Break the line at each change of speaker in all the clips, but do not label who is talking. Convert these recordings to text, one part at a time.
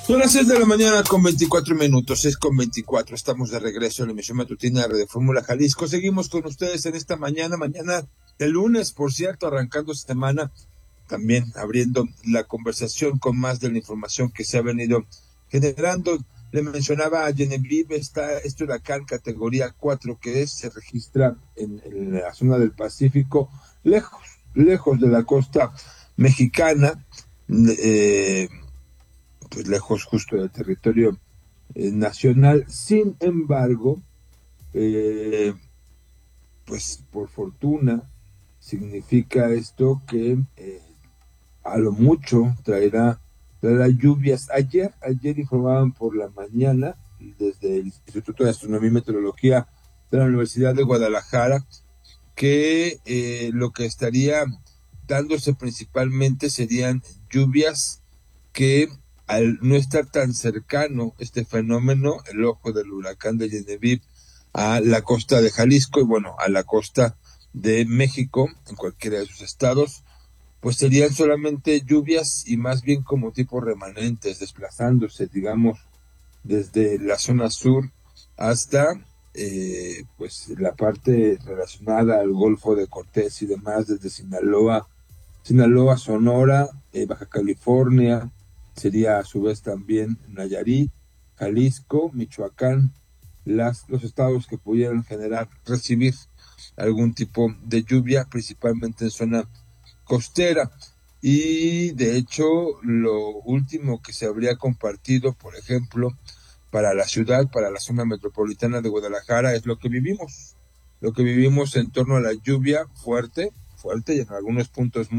Son las 6 de la mañana con 24 minutos, 6:24. Estamos de regreso en la emisión matutina de Fórmula Jalisco. Seguimos con ustedes en esta mañana de lunes, por cierto, arrancando esta semana, también abriendo la conversación con más de la información que se ha venido generando. Le mencionaba a Genevieve, este huracán categoría 4 se registra en la zona del Pacífico, lejos de la costa mexicana, pues lejos justo del territorio nacional. Sin embargo, eh, pues por fortuna significa esto que a lo mucho traerá lluvias. Ayer informaban por la mañana desde el Instituto de Astronomía y Meteorología de la Universidad de Guadalajara que lo que estaría dándose principalmente serían lluvias que, al no estar tan cercano este fenómeno, el ojo del huracán de Genevieve, a la costa de Jalisco y bueno, a la costa de México, en cualquiera de sus estados, pues serían solamente lluvias y más bien como tipo remanentes, desplazándose, digamos, desde la zona sur hasta pues la parte relacionada al Golfo de Cortés y demás, desde Sinaloa, Sonora, Baja California, sería a su vez también Nayarit, Jalisco, Michoacán, los estados que pudieran recibir algún tipo de lluvia, principalmente en zona costera. Y de hecho, lo último que se habría compartido, por ejemplo, para la ciudad, para la zona metropolitana de Guadalajara, es lo que vivimos en torno a la lluvia fuerte y en algunos puntos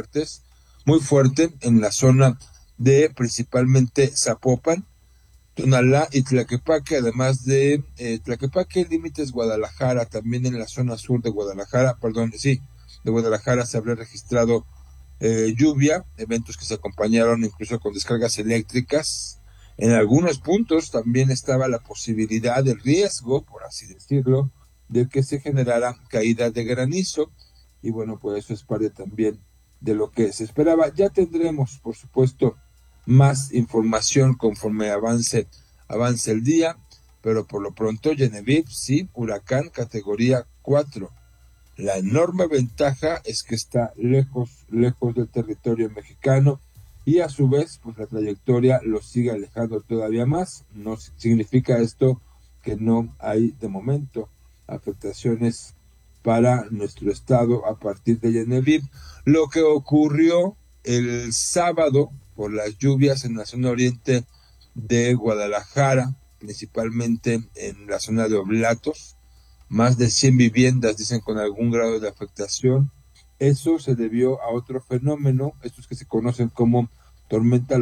muy fuerte en la zona de principalmente Zapopan, Tonalá y Tlaquepaque, además de Tlaquepaque, límites Guadalajara, también en la zona sur de Guadalajara, perdón, sí, de Guadalajara se habría registrado lluvia, eventos que se acompañaron incluso con descargas eléctricas. En algunos puntos también estaba la posibilidad, el riesgo, por así decirlo, de que se generara caída de granizo. Y bueno, pues eso es parte también de lo que se esperaba. Ya tendremos, por supuesto, más información conforme avance el día, pero por lo pronto Genevieve, sí, huracán categoría 4. La enorme ventaja es que está lejos del territorio mexicano y a su vez, pues la trayectoria lo sigue alejando todavía más. No significa esto que no hay de momento afectaciones para nuestro estado a partir de Genevieve. Lo que ocurrió el sábado por las lluvias en la zona oriente de Guadalajara, principalmente en la zona de Oblatos, más de 100 viviendas dicen con algún grado de afectación. Eso se debió a otro fenómeno, estos que se conocen como tormenta